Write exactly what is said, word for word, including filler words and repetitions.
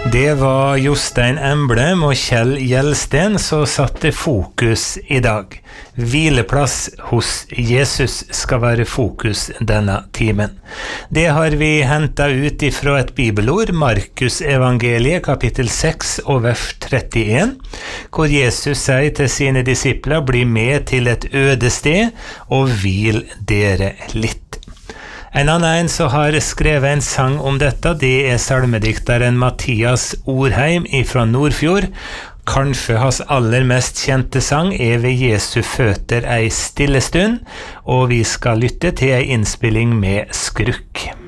Det var Jostein Emblem og Kjell Gjelsten som satte fokus i dag. Hvileplass hos Jesus skal være fokus denne timen. Det har vi hentet ut ifra et bibelord, Markus evangeliet kapittel seks og vers trettien, hvor Jesus sier til sine disipler, bli med til et øde sted og hvil dere litt. En annen en som har skrevet en sang om dette, det er salmedikteren Mathias Orheim fra Nordfjord. Kanskje hans aller mest kjente sang er ved Jesu føtter ei stille stund, og vi skal lytte til ei innspilling med skrukk.